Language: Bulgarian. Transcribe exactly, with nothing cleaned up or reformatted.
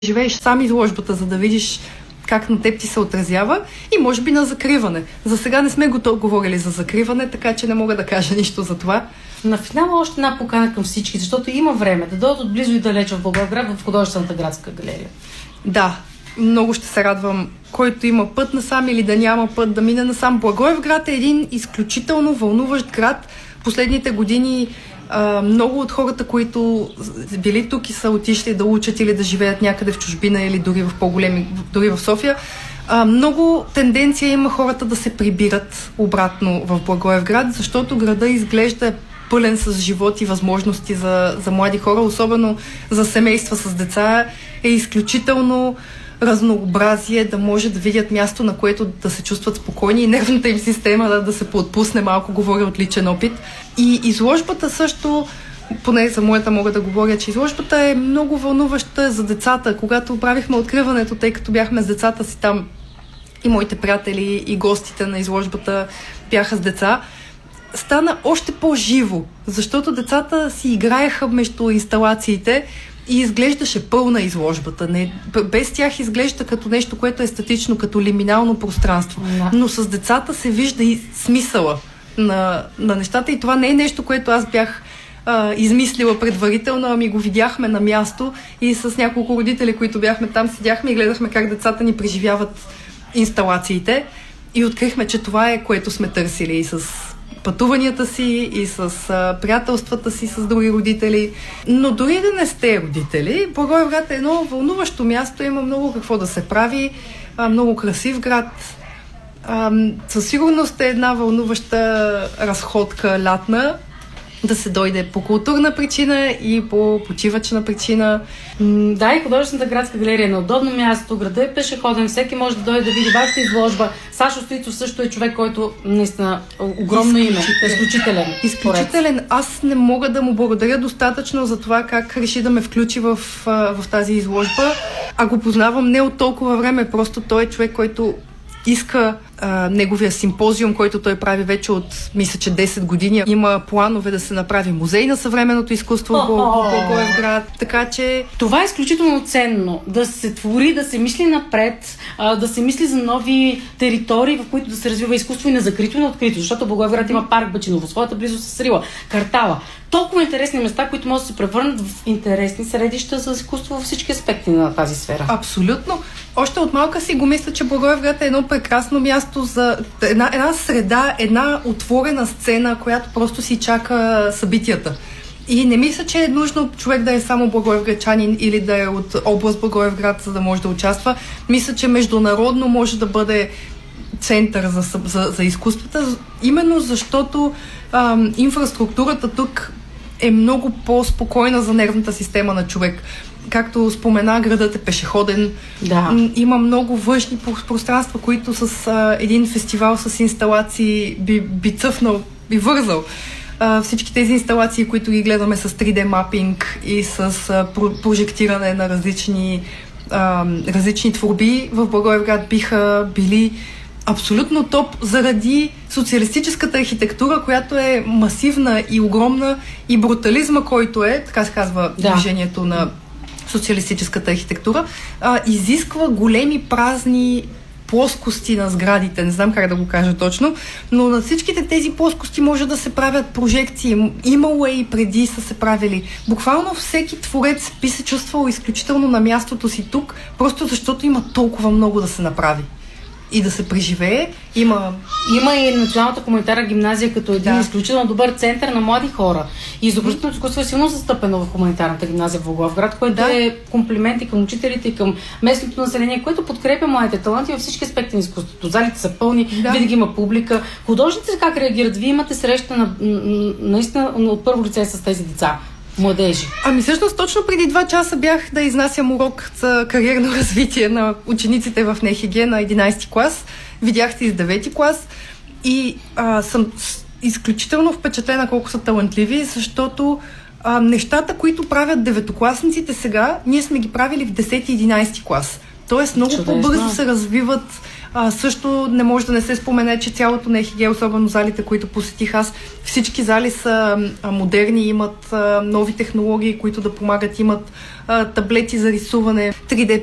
живееш сам изложбата, за да видиш как на теб ти се отразява и може би на закриване. За сега не сме готови говорили за закриване, така че не мога да кажа нищо за това. На финала още една покана към всички, защото има време да дойдат отблизо и далече в Благоевград, в Художествената градска галерия. Да, много ще се радвам, който има път насам или да няма път да мине насам. Благоевград е един изключително вълнуващ град. Последните години Uh, много от хората, които били тук и са отишли да учат или да живеят някъде в чужбина или дори в по-големи, дори в София, uh, много тенденция има хората да се прибират обратно в Благоевград, защото града изглежда пълен с живот и възможности за, за млади хора, особено за семейства с деца. Е изключително разнообразие, да може да видят място, на което да се чувстват спокойни и нервната им система да, да се поотпусне малко, говоря от личен опит. И изложбата също, поне за моята мога да говоря, че изложбата е много вълнуваща за децата. Когато правихме откриването, тъй като бяхме с децата си там, и моите приятели, и гостите на изложбата бяха с деца, стана още по-живо, защото децата си играеха между инсталациите и изглеждаше пълна изложбата. Не, без тях изглежда като нещо, което е естетично, като лиминално пространство. Yeah. Но с децата се вижда и смисъла на, на нещата и това не е нещо, което аз бях а, измислила предварително, ами го видяхме на място и с няколко родители, които бяхме там, седяхме и гледахме как децата ни преживяват инсталациите и открихме, че това е, което сме търсили и с пътуванията си и с а, приятелствата си с други родители. Но дори да не сте родители, Благоевград е едно вълнуващо място, има много какво да се прави, а, много красив град. А, със сигурност е една вълнуваща разходка лятна, да се дойде по културна причина и по почивачна причина. Да, и Художествената градска галерия е на удобно място, града е пешеходен, всеки може да дойде да види вашата изложба. Сашо Стоицов също е човек, който наистина огромно име, изключителен. Изключителен. Аз не мога да му благодаря достатъчно за това как реши да ме включи в, в тази изложба, а го познавам не от толкова време, просто той е човек, който иска а, неговия симпозиум, който той прави вече от, мисля, че десет години. Има планове да се направи музей на съвременното изкуство в Благоевград. Така че... Това е изключително ценно. Да се твори, да се мисли напред, а, да се мисли за нови територии, в които да се развива изкуство и на закрито и на открито. Защото Благоевград има парк Бачиново, своята близост с Рила, Картала. Толкова интересни места, които могат да се превърнат в интересни средища за изкуство във всички аспекти на тази сфера. Абсолютно. Още от малка си го мисля, че Благоевград е едно прекрасно място за една, една среда, една отворена сцена, която просто си чака събитията. И не мисля, че е нужно човек да е само благоевградчанин или да е от област Благоевград, за да може да участва. Мисля, че международно може да бъде център за, за, за изкуствата, именно защото ам, инфраструктурата тук е много по-спокойна за нервната система на човек. Както спомена, градът е пешеходен. Да. Има много външни пространства, които с а, един фестивал с инсталации би, би цъфнал, би вързал. А, всички тези инсталации, които ги гледаме с три Д мапинг и с а, прожектиране на различни, а, различни творби в Благоевград биха били абсолютно топ заради социалистическата архитектура, която е масивна и огромна, и брутализма, който е, така се казва да. Движението на социалистическата архитектура, а, изисква големи празни плоскости на сградите, не знам как да го кажа точно, но на всичките тези плоскости може да се правят прожекции. Имало е и преди са се правили. Буквално всеки творец би се чувствал изключително на мястото си тук, просто защото има толкова много да се направи и да се преживее. Има... Има и Националната хуманитарна гимназия като един да. изключително добър център на млади хора. И изобразителното изкуство е силно застъпено в хуманитарната гимназия в Благоевград, което да. е комплимент и към учителите, и към местното население, което подкрепя младите таланти във всички аспекти на изкуството. Залите са пълни, да. винаги има публика. Художниците как реагират? Вие имате среща на, наистина от първо лице с тези деца. Младежи. Ами всъщност точно преди два часа бях да изнасям урок за кариерно развитие на учениците в НХГ на единайсети клас. Видяхте и с девети клас и а, съм изключително впечатлена колко са талантливи, защото а, нещата, които правят деветокласниците сега, ние сме ги правили в десети и единайсети клас. Тоест много Чудесно. по-бързо се развиват А, също не може да не се спомене, че цялото НЕХИГЕ, особено залите, които посетих аз, всички зали са а, модерни, имат а, нови технологии, които да помагат, имат а, таблети за рисуване, три Д